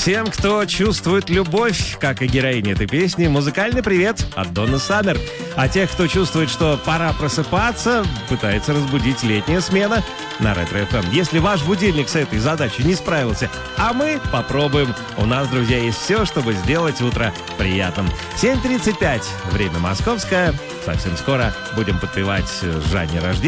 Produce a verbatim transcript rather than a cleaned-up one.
Всем, кто чувствует любовь, как и героиня этой песни, музыкальный привет от Донны Саммер. А тех, кто чувствует, что пора просыпаться, пытается разбудить летняя смена на Ретро-эф эм. Если ваш будильник с этой задачей не справился, а мы попробуем. У нас, друзья, есть все, чтобы сделать утро приятным. семь тридцать пять, время московское. Совсем скоро будем подпевать Жанне рождения.